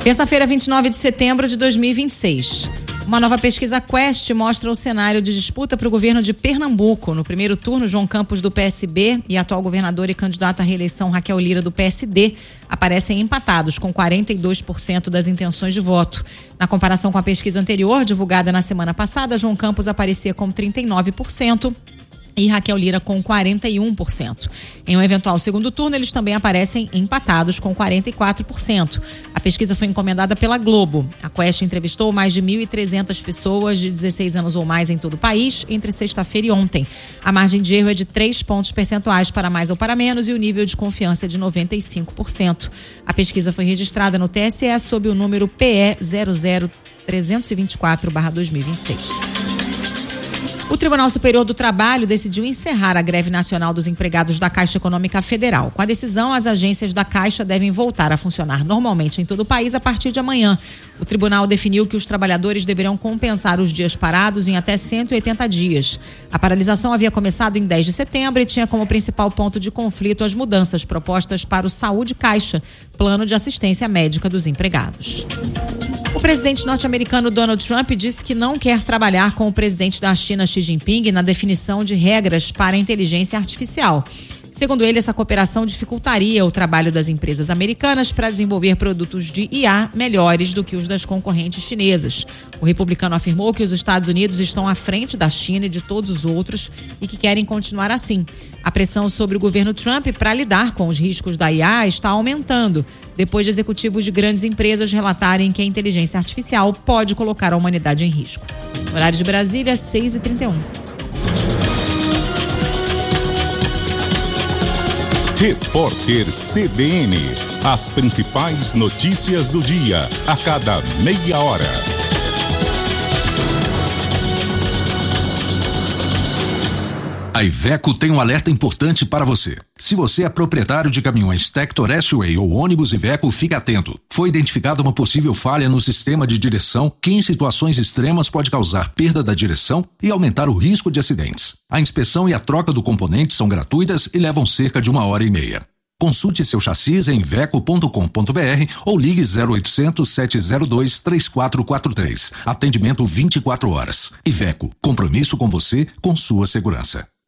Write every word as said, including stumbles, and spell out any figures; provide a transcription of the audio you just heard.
Terça-feira, vinte e nove de setembro de dois mil e vinte e seis. Uma nova pesquisa Quest mostra o cenário de disputa para o governo de Pernambuco. No primeiro turno, João Campos, do P S B, e atual governador e candidato à reeleição Raquel Lira, do P S D, aparecem empatados, com quarenta e dois por cento das intenções de voto. Na comparação com a pesquisa anterior, divulgada na semana passada, João Campos aparecia com trinta e nove por cento. E Raquel Lira com quarenta e um por cento. Em um eventual segundo turno, eles também aparecem empatados com quarenta e quatro por cento. A pesquisa foi encomendada pela Globo. A Quest entrevistou mais de mil e trezentas pessoas de dezesseis anos ou mais em todo o país entre sexta-feira e ontem. A margem de erro é de três pontos percentuais para mais ou para menos e o nível de confiança é de noventa e cinco por cento. A pesquisa foi registrada no T S E sob o número P E zero zero trezentos e vinte e quatro barra dois mil e vinte e seis. O Tribunal Superior do Trabalho decidiu encerrar a greve nacional dos empregados da Caixa Econômica Federal. Com a decisão, as agências da Caixa devem voltar a funcionar normalmente em todo o país a partir de amanhã. O tribunal definiu que os trabalhadores deverão compensar os dias parados em até cento e oitenta dias. A paralisação havia começado em dez de setembro e tinha como principal ponto de conflito as mudanças propostas para o Saúde Caixa, plano de assistência médica dos empregados. O presidente norte-americano Donald Trump disse que não quer trabalhar com o presidente da China, Xi Jinping, na definição de regras para a inteligência artificial. Segundo ele, essa cooperação dificultaria o trabalho das empresas americanas para desenvolver produtos de I A melhores do que os das concorrentes chinesas. O republicano afirmou que os Estados Unidos estão à frente da China e de todos os outros e que querem continuar assim. A pressão sobre o governo Trump para lidar com os riscos da I A está aumentando, depois de executivos de grandes empresas relatarem que a inteligência artificial pode colocar a humanidade em risco. Horário de Brasília, seis e trinta e um. Repórter C B N. As principais notícias do dia, a cada meia hora. A Iveco tem um alerta importante para você. Se você é proprietário de caminhões Tector S-Way ou ônibus Iveco, fique atento. Foi identificada uma possível falha no sistema de direção que em situações extremas pode causar perda da direção e aumentar o risco de acidentes. A inspeção e a troca do componente são gratuitas e levam cerca de uma hora e meia. Consulte seu chassi em iveco ponto com ponto br ou ligue zero oitocentos, sete zero dois, três quatro quatro três. Atendimento vinte e quatro horas. Iveco, compromisso com você, com sua segurança.